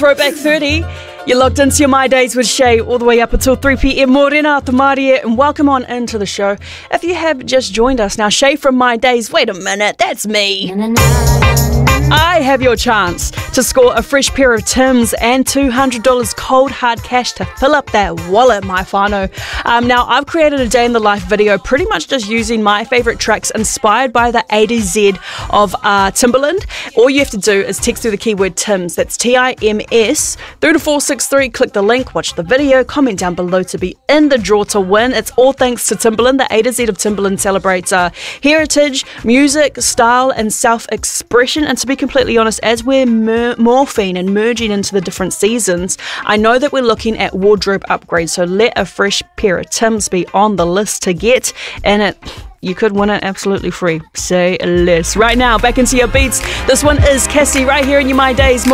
Throwback 30, you're locked into your My Days with Shay all the way up until 3 p.m. Morena Tamaria, and welcome on into the show. If you have just joined us now, Shay from My Days, wait a minute, that's me. I have your chance to score a fresh pair of Tims and $200 cold hard cash to fill up that wallet, my whānau. Now, I've created a day in the life video pretty much just using my favourite tracks inspired by the A to Z of Timbaland. All you have to do is text through the keyword Tims, that's T-I-M-S, through to 463, click the link, watch the video, comment down below to be in the draw to win. It's all thanks to Timbaland. The A to Z of Timbaland celebrates heritage, music, style and self-expression. And to be completely honest, as we're morphing and merging into the different seasons, I know that we're looking at wardrobe upgrades, so let a fresh pair of Tims be on the list to get, and you could win it absolutely free. Say less. Right now, back into your beats. This one is Cassie right here in your My Days.